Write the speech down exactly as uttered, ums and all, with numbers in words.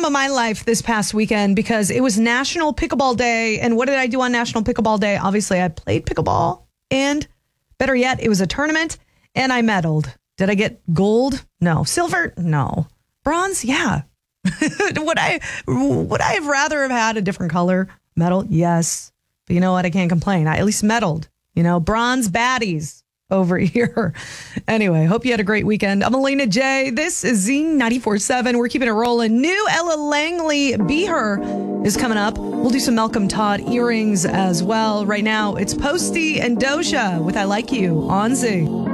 of my life this past weekend because it was National Pickleball Day. And what did I do on National Pickleball Day? Obviously, I played pickleball. And better yet, it was a tournament and I medaled. Did I get gold? No. Silver? No. Bronze? Yeah. would I would I have rather have had a different color medal? Yes. But you know what? I can't complain. I at least medaled. You know, bronze baddies over here. Anyway, hope you had a great weekend. I'm Alina J. This is Z ninety-four point seven. We're keeping it rolling. New Ella Langley Be Her is coming up. We'll do some Malcolm Todd earrings as well. Right now, it's Posty and Doja with I Like You on Z.